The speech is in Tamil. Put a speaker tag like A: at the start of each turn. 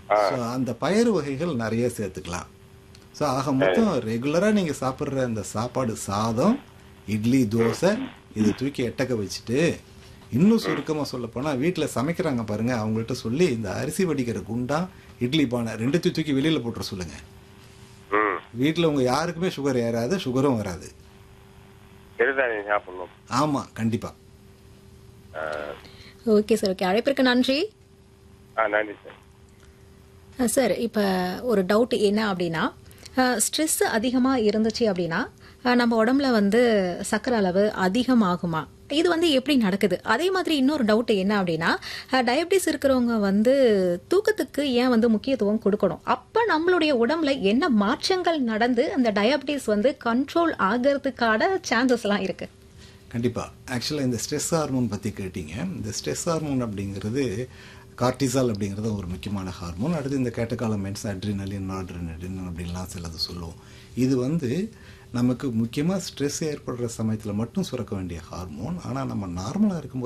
A: ஆ,
B: ஸோ அந்த பயறு வகைகள் நிறைய சேர்த்துக்கலாம். ஸோ ஆக மொத்தம் ரெகுலராக நீங்கள் சாப்பிட்ற அந்த சாப்பாடு சாதம், இட்லி, தோசை இதை தூக்கி எட்டக்க வச்சுட்டு, இன்னும் சுருக்கமாக சொல்லப்போனால் வீட்டில் சமைக்கிறாங்க பாருங்க, அவங்கள்ட்ட சொல்லி இந்த அரிசி வடிக்கிற குண்டா, இட்லி பானை ரெண்டுத்தையும் தூக்கி வெளியில் போட்டுற சொல்லுங்கள்.
A: ம்.
B: வீட்டில் உங்கள் யாருக்குமே சுகர் ஏறாது, சுகரும் வராது.
A: சிறுதானியம் சாப்பிடணும்.
B: ஆமாம், கண்டிப்பாக.
C: Okay sir, okay. அழைப்பிற்கு நன்றி.
A: நன்றி சார்.
C: சார், இப்போ ஒரு டவுட் என்ன அப்படின்னா, ஸ்ட்ரெஸ் அதிகமாக இருந்துச்சு அப்படின்னா நம்ம உடம்புல வந்து சர்க்கரை அளவு அதிகமாகுமா? இது வந்து எப்படி நடக்குது? அதே மாதிரி இன்னொரு டவுட் என்ன அப்படின்னா, டயபிட்டிஸ் இருக்கிறவங்க வந்து தூக்கத்துக்கு ஏன் வந்து முக்கியத்துவம் கொடுக்கணும்? அப்போ நம்மளுடைய உடம்புல என்ன மாற்றங்கள் நடந்து அந்த டயபிட்டிஸ் வந்து கண்ட்ரோல் ஆகிறதுக்கான சான்சஸ்லாம் இருக்கு?
B: கண்டிப்பாக. ஆக்சுவலாக இந்த ஸ்ட்ரெஸ் ஹார்மோன் பற்றி கேட்டீங்க. இந்த ஸ்ட்ரெஸ் ஹார்மோன் அப்படிங்கிறது கார்டிசால் அப்படிங்கிறது ஒரு முக்கியமான ஹார்மோன். அடுத்து இந்த கேட்டகாலமைன்ஸ், அட்ரினலின், நாட்ரினலின் அப்படின்லாம் சிலது சொல்லுவோம். இது வந்து நமக்கு முக்கியமாக ஸ்ட்ரெஸ் ஏற்படுற சமயத்தில் மட்டும் சுரக்க வேண்டிய ஹார்மோன். ஆனால் நம்ம நார்மலாக இருக்கும்போது